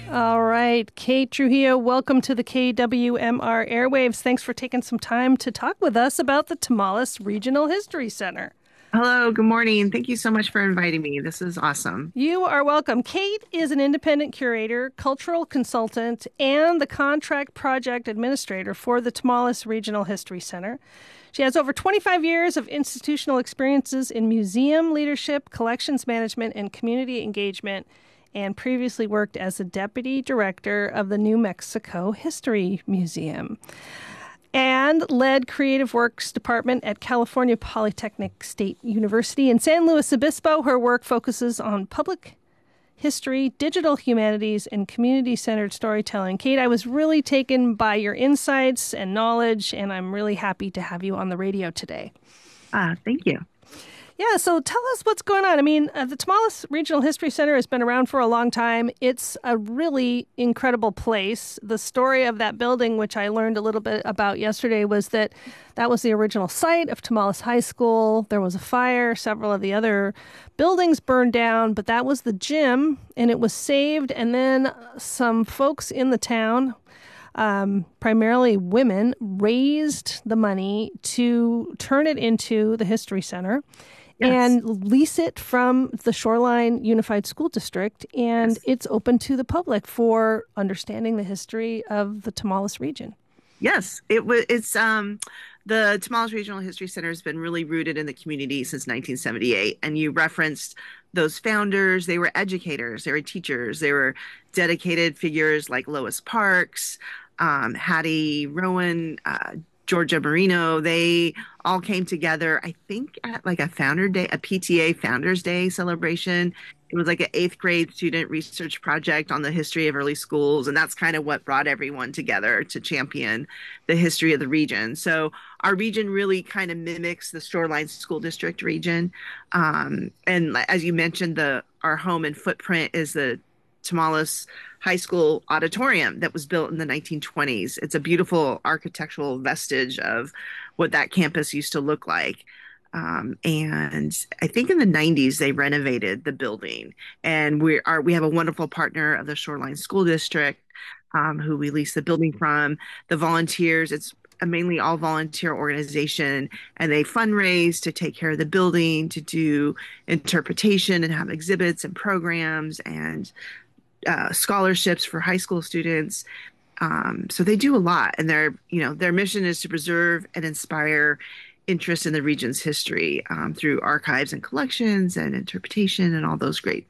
All right, Kate Trujillo, welcome to the KWMR airwaves. Thanks for taking some time to talk with us about the Tamaulipas Regional History Center. Hello, good morning. Thank you so much for inviting me. This is awesome. You are welcome. Kate is an independent curator, cultural consultant, and the contract project administrator for the Tamaulipas Regional History Center. She has over 25 years of institutional experiences in museum leadership, collections management, and community engagement, and previously worked as a deputy director of the New Mexico History Museum and led Creative Works Department at California Polytechnic State University in San Luis Obispo. Her work focuses on public history, digital humanities, and community-centered storytelling. Kate, I was really taken by your insights and knowledge, and I'm really happy to have you on the radio today. Thank you. Yeah, so tell us what's going on. I mean, the Tamaulipas Regional History Center has been around for a long time. It's a really incredible place. The story of that building, which I learned a little bit about yesterday, was that that was the original site of Tamaulipas High School. There was a fire. Several of the other buildings burned down, but that was the gym, and it was saved. And then some folks in the town, primarily women, raised the money to turn it into the History Center. Yes. And lease it from the Shoreline Unified School District, and Yes. it's open to the public for understanding the history of the Tamaulipas region. Yes, it's the Tamaulipas Regional History Center has been really rooted in the community since 1978. And you referenced those founders. They were educators, they were teachers, they were dedicated figures like Lois Parks, Hattie Rowan, Georgia Marino. They all came together, I think, at like a founder day, a PTA Founders Day celebration. It was like an eighth grade student research project on the history of early schools. And that's kind of what brought everyone together to champion the history of the region. So our region really kind of mimics the Shoreline School District region. And as you mentioned, our home and footprint is the Tamaulipas High School auditorium that was built in the 1920s. It's a beautiful architectural vestige of what that campus used to look like. And I think in the 90s they renovated the building, and we have a wonderful partner of the Shoreline School District, who we lease the building from. The volunteers, it's a mainly all volunteer organization, and they fundraise to take care of the building, to do interpretation and have exhibits and programs and scholarships for high school students. So they do a lot, and their mission is to preserve and inspire interest in the region's history through archives and collections and interpretation and all those great